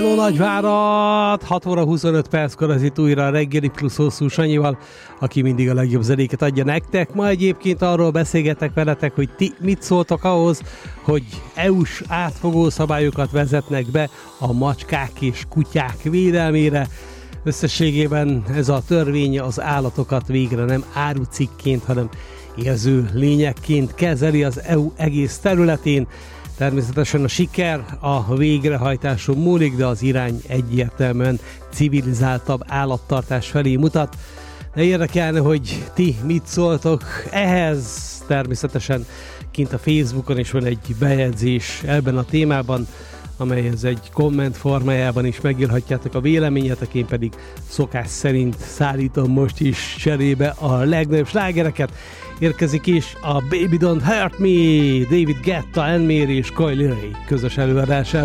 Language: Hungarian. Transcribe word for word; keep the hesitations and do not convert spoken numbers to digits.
Hello Nagyvárad! hat óra huszonöt perckor az itt újra a reggeli plusz hosszú Sanyival, aki mindig a legjobb zenéket adja nektek. Ma egyébként arról beszélgetek veletek, hogy ti mit szóltok ahhoz, hogy é u-s átfogó szabályokat vezetnek be a macskák és kutyák védelmére. Összességében ez a törvény az állatokat végre nem árucikként, hanem érző lényekként kezeli az é u egész területén. Természetesen a siker a végrehajtáson múlik, de az irány egyértelműen civilizáltabb állattartás felé mutat. De érdekelne, hogy ti mit szóltok ehhez. Természetesen kint a Facebookon is van egy bejegyzés ebben a témában, amelyhez egy komment formájában is megírhatjátok a véleményetek, én pedig szokás szerint szállítom most is cserébe a legnagyobb slágereket. Érkezik is a Baby Don't Hurt Me, David Guetta, Anne Marie és Coily Ray közös előadásában.